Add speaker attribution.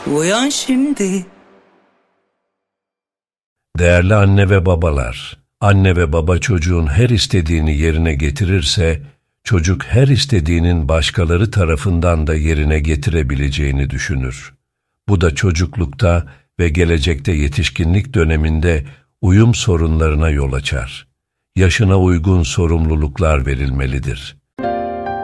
Speaker 1: Uyan şimdi.
Speaker 2: Değerli anne ve babalar, anne ve baba çocuğun her istediğini yerine getirirse, çocuk her istediğinin başkaları tarafından da yerine getirebileceğini düşünür. Bu da çocuklukta ve gelecekte yetişkinlik döneminde uyum sorunlarına yol açar. Yaşına uygun sorumluluklar verilmelidir.